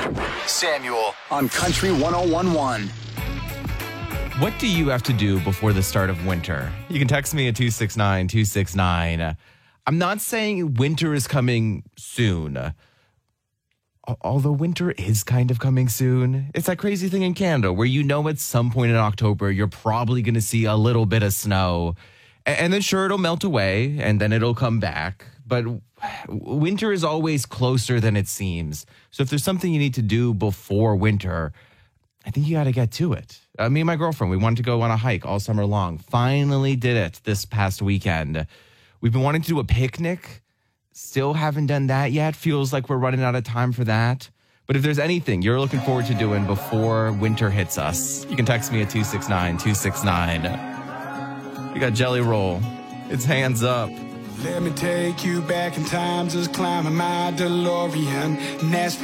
Samuel on Country 101.1. What do you have to do before the start of winter? You can text me at 269-269. I'm not saying winter is coming soon. Although winter is kind of coming soon. It's that crazy thing in Canada where you know at some point in October you're probably going to see a little bit of snow. And then sure, it'll melt away and then it'll come back. But winter is always closer than it seems. So if there's something you need to do before winter, I think you got to get to it. Me and my girlfriend, we wanted to go on a hike all summer long. Finally did it this past weekend. We've been wanting to do a picnic. Still haven't done that yet. Feels like we're running out of time for that. But if there's anything you're looking forward to doing before winter hits us, you can text me at 269-269. We got Jelly Roll. It's Hands Up. Let me take you back in time, just climbing my DeLorean.